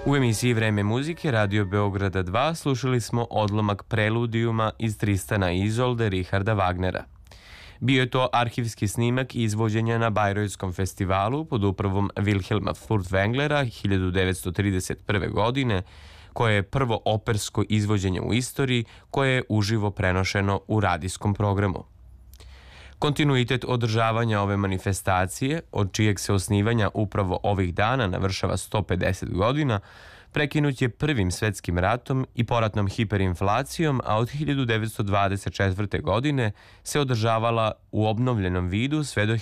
U emisiji Vreme muzike Radio Beograda 2 slušali smo odlomak preludijuma iz Tristana i Izolde Richarda Wagnera. Bio je to arhivski snimak izvođenja na Bajrojskom festivalu pod upravom Wilhelma Furtwänglera 1931. godine, koje je prvo opersko izvođenje u istoriji koje je uživo prenošeno u radijskom programu. Kontinuitet održavanja ove manifestacije, od čijeg se osnivanja upravo ovih dana navršava 150 godina, prekinut je Prvim svetskim ratom i poratnom hiperinflacijom, a od 1924. godine se održavala u obnovljenom vidu sve do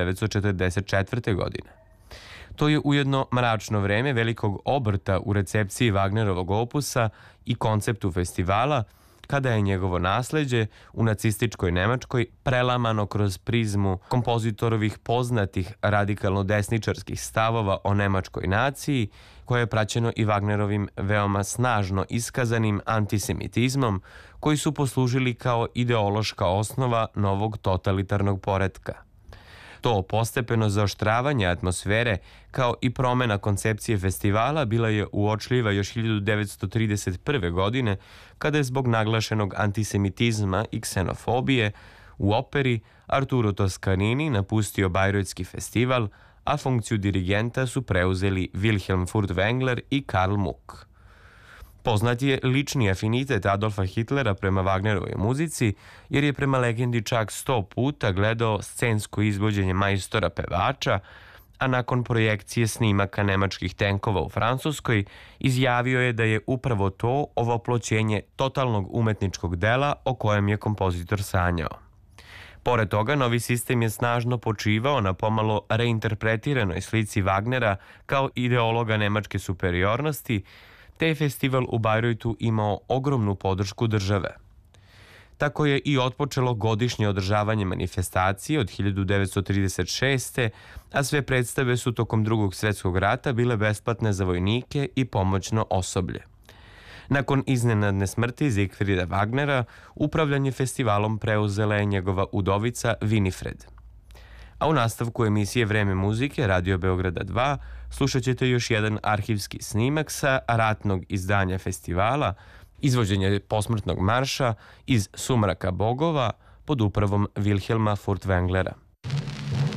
1944. godine. To je ujedno mračno vreme velikog obrta u recepciji Wagnerovog opusa i konceptu festivala, kada je njegovo nasleđe u nacističkoj Nemačkoj prelamano kroz prizmu kompozitorovih poznatih radikalno-desničarskih stavova o nemačkoj naciji, koje je praćeno i Wagnerovim veoma snažno iskazanim antisemitizmom, koji su poslužili kao ideološka osnova novog totalitarnog poretka. To postepeno zaoštravanje atmosfere, kao i promena koncepcije festivala, bila je uočljiva još 1931. godine, kada je zbog naglašenog antisemitizma i ksenofobije u operi Arturo Toscanini napustio Bajrojski festival, a funkciju dirigenta su preuzeli Wilhelm Furtwängler i Karl Muck. Poznat je lični afinitet Adolfa Hitlera prema Wagnerovoj muzici, jer je prema legendi čak 100 puta gledao scensko izvođenje majstora pevača, a nakon projekcije snimaka nemačkih tenkova u Francuskoj izjavio je da je upravo to ovoploćenje totalnog umetničkog dela o kojem je kompozitor sanjao. Pored toga, novi sistem je snažno počivao na pomalo reinterpretiranoj slici Wagnera kao ideologa nemačke superiornosti, te je festival u Bajrojtu imao ogromnu podršku države. Tako je i otpočelo godišnje održavanje manifestacije od 1936. a sve predstave su tokom Drugog svjetskog rata bile besplatne za vojnike i pomoćno osoblje. Nakon iznenadne smrti Siegfrieda Wagnera, upravljanje festivalom preuzela je njegova udovica Winifred. A u nastavku emisije Vreme muzike Radio Beograda 2 slušat ćete još jedan arhivski snimak sa ratnog izdanja festivala, izvođenje posmrtnog marša iz Sumraka bogova pod upravom Wilhelma Furtwänglera.